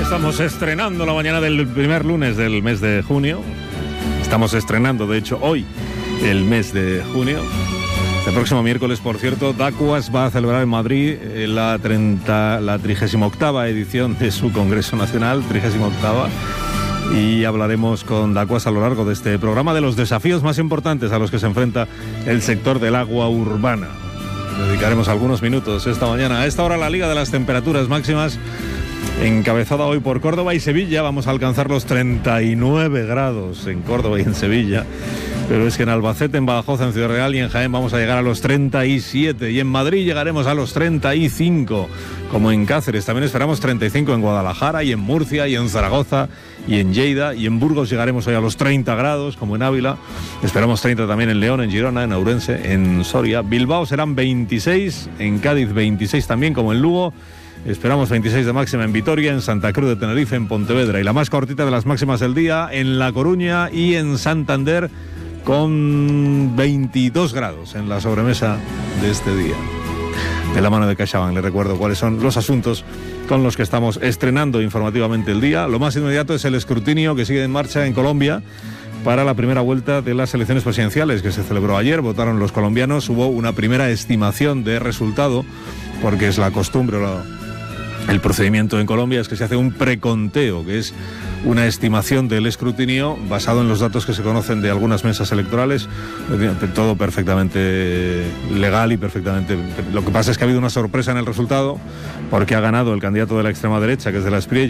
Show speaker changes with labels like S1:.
S1: Estamos estrenando la mañana del primer lunes del mes de junio. Estamos estrenando, de hecho, hoy el mes de junio. El próximo miércoles, por cierto, Dacuas va a celebrar en Madrid la 38ª edición de su Congreso Nacional, 38ª. Y hablaremos con Dacuas a lo largo de este programa de los desafíos más importantes a los que se enfrenta el sector del agua urbana. Dedicaremos algunos minutos esta mañana. A esta hora la Liga de las Temperaturas Máximas, encabezada hoy por Córdoba y Sevilla. Vamos a alcanzar los 39 grados en Córdoba y en Sevilla. Pero es que en Albacete, en Badajoz, en Ciudad Real y en Jaén vamos a llegar a los 37. Y en Madrid llegaremos a los 35, como en Cáceres. También esperamos 35 en Guadalajara y en Murcia y en Zaragoza y en Lleida. Y en Burgos llegaremos hoy a los 30 grados, como en Ávila. Esperamos 30 también en León, en Girona, en Ourense, en Soria. Bilbao serán 26, en Cádiz 26 también, como en Lugo. Esperamos 26 de máxima en Vitoria, en Santa Cruz de Tenerife, en Pontevedra. Y la más cortita de las máximas del día en La Coruña y en Santander, con 22 grados en la sobremesa de este día. De la mano de CaixaBank les recuerdo cuáles son los asuntos con los que estamos estrenando informativamente el día. Lo más inmediato es el escrutinio que sigue en marcha en Colombia para la primera vuelta de las elecciones presidenciales que se celebró ayer. Votaron los colombianos, hubo una primera estimación de resultado, porque es la costumbre, el procedimiento en Colombia es que se hace un preconteo, que es una estimación del escrutinio basado en los datos que se conocen de algunas mesas electorales, todo perfectamente legal y perfectamente... Lo que pasa es que ha habido una sorpresa en el resultado, porque ha ganado el candidato de la extrema derecha, que es de la Espriella,